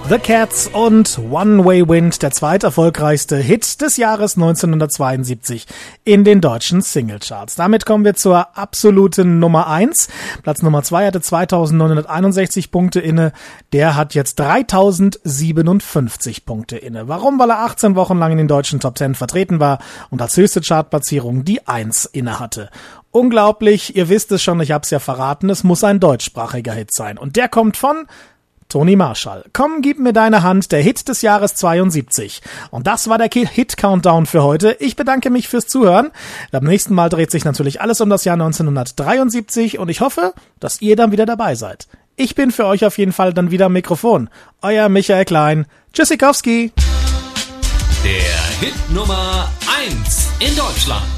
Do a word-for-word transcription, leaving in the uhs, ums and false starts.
The Cats und One Way Wind, der zweiterfolgreichste Hit des Jahres neunzehnhundertzweiundsiebzig in den deutschen Singlecharts. Damit kommen wir zur absoluten Nummer eins. Platz Nummer zwei hatte zweitausendneunhunderteinundsechzig Punkte inne, der hat jetzt dreitausendsiebenundfünfzig Punkte inne. Warum? Weil er achtzehn Wochen lang in den deutschen Top zehn vertreten war und als höchste Chartplatzierung die eins inne hatte. Unglaublich, ihr wisst es schon, ich hab's ja verraten, es muss ein deutschsprachiger Hit sein. Und der kommt von Toni Marshall. Komm, gib mir deine Hand, der Hit des Jahres zweiundsiebzig. Und das war der Hit-Countdown für heute. Ich bedanke mich fürs Zuhören. Beim nächsten Mal dreht sich natürlich alles um das Jahr neunzehnhundertdreiundsiebzig und ich hoffe, dass ihr dann wieder dabei seid. Ich bin für euch auf jeden Fall dann wieder am Mikrofon. Euer Michael Klein. Tschüssikowski. Der Hit Nummer eins in Deutschland.